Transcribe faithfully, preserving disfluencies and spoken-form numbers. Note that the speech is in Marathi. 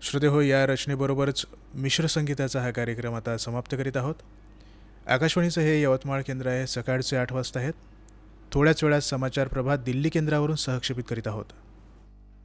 श्रोते हो, या रचनेबरोबरच मिश्र संगीताचा हा कार्यक्रम आता समाप्त करीत आहोत. आकाशवाणीचं हे यवतमाळ केंद्र आहे. सकाळचे आठ वाजता आहेत. थोड्याच वेळात समाचार प्रभात दिल्ली केंद्रावरून सहक्षेपित करीत आहोत.